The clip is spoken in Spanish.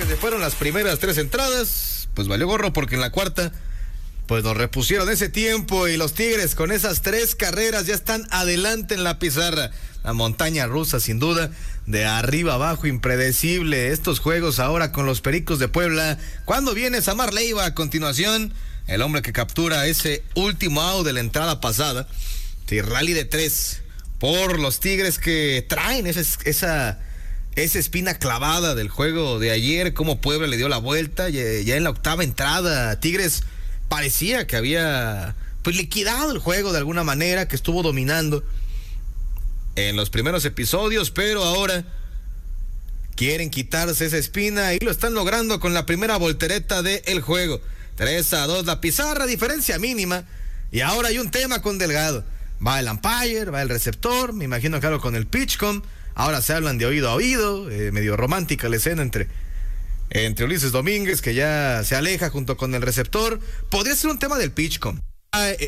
que se fueron las primeras 3 entradas, pues valió gorro porque en la cuarta pues nos repusieron ese tiempo y los Tigres con esas 3 carreras ya están adelante en la pizarra. La montaña rusa sin duda, de arriba abajo, impredecible estos juegos ahora con los Pericos de Puebla. ¿Cuándo viene Samar Leiva a continuación? El hombre que captura ese último out de la entrada pasada. Sí, rally de 3 por los Tigres que traen esa espina clavada del juego de ayer, cómo Puebla le dio la vuelta, ya en la octava entrada Tigres parecía que había pues liquidado el juego de alguna manera, que estuvo dominando en los primeros episodios, pero ahora quieren quitarse esa espina y lo están logrando con la primera voltereta del juego. 3-2 la pizarra, diferencia mínima, y ahora hay un tema con Delgado. Va el umpire, va el receptor, me imagino que algo con el pitchcom. Ahora se hablan de oído a oído, medio romántica la escena entre Ulises Domínguez, que ya se aleja junto con el receptor. Podría ser un tema del pitchcom.